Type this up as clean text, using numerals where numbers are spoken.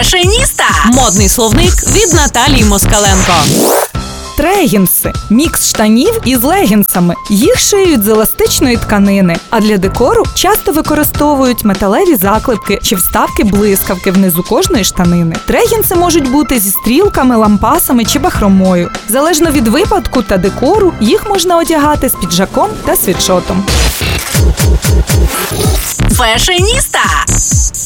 Фешеніста. Модний словник від Наталії Москаленко. Трегінси – мікс штанів із легінсами. Їх шиють з еластичної тканини, а для декору часто використовують металеві заклепки чи вставки-блискавки внизу кожної штанини. Трегінси можуть бути зі стрілками, лампасами чи бахромою. Залежно від випадку та декору, їх можна одягати з піджаком та світшотом. Фешеніста.